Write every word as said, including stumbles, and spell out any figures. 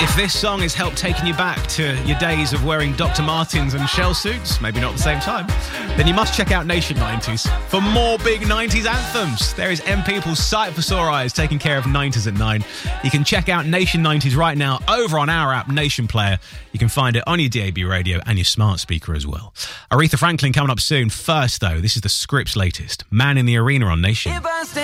If this song has helped taking you back to your days of wearing Doctor Martens and shell suits, maybe not at the same time, then you must check out Nation nineties for more big nineties anthems. There is M People's Sight for Sore Eyes taking care of nineties at nine. You can check out Nation nineties right now over on our app, Nation Player. You can find it on your D A B radio and your smart speaker as well. Aretha Franklin coming up soon. First, though, this is the Scripps latest. Man in the Arena on Nation.